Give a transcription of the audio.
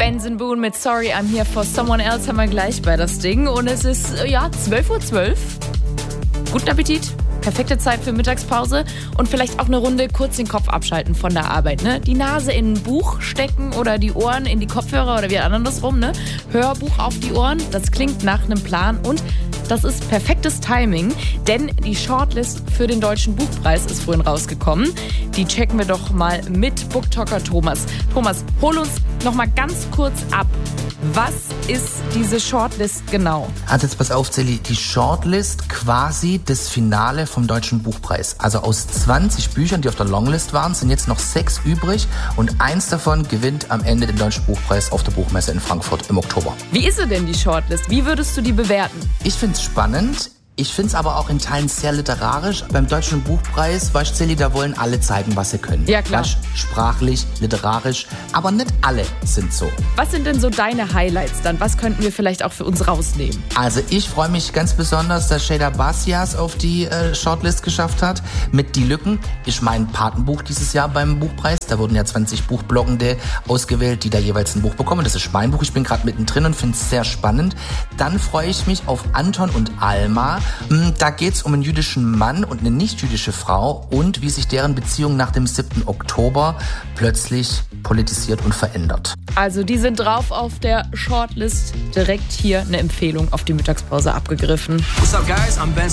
Benson Boone mit Sorry, I'm Here for Someone Else haben wir gleich bei das Ding. Und es ist, 12:12 Uhr. Guten Appetit. Perfekte Zeit für Mittagspause und vielleicht auch eine Runde kurz den Kopf abschalten von der Arbeit. Ne? Die Nase in ein Buch stecken oder die Ohren in die Kopfhörer oder wie andersrum. Ne? Hörbuch auf die Ohren, das klingt nach einem Plan und das ist perfektes Timing, denn die Shortlist für den Deutschen Buchpreis ist vorhin rausgekommen. Die checken wir doch mal mit Booktalker Thomas. Thomas, hol uns noch mal ganz kurz ab. Was ist diese Shortlist genau? Also jetzt pass auf, Celi, die Shortlist quasi das Finale vom Deutschen Buchpreis. Also aus 20 Büchern, die auf der Longlist waren, sind jetzt noch 6 übrig und eins davon gewinnt am Ende den Deutschen Buchpreis auf der Buchmesse in Frankfurt im Oktober. Wie ist sie denn, die Shortlist? Wie würdest du die bewerten? Ich finde es spannend. Ich finde es aber auch in Teilen sehr literarisch. Beim Deutschen Buchpreis, weißt du, Celi, da wollen alle zeigen, was sie können. Ja, klar. Weißt, sprachlich, literarisch, aber nicht alle sind so. Was sind denn so deine Highlights dann? Was könnten wir vielleicht auch für uns rausnehmen? Also ich freue mich ganz besonders, dass Şeyda Basias auf die Shortlist geschafft hat. Mit Die Lücken ist mein Patenbuch dieses Jahr beim Buchpreis. Da wurden ja 20 Buchbloggende ausgewählt, die da jeweils ein Buch bekommen. Das ist mein Buch. Ich bin gerade mittendrin und finde es sehr spannend. Dann freue ich mich auf Anton und Alma. Da geht es um einen jüdischen Mann und eine nicht-jüdische Frau und wie sich deren Beziehung nach dem 7. Oktober plötzlich politisiert und verändert. Also die sind drauf auf der Shortlist. Direkt hier eine Empfehlung auf die Mittagspause abgegriffen. What's up, guys? I'm Benson.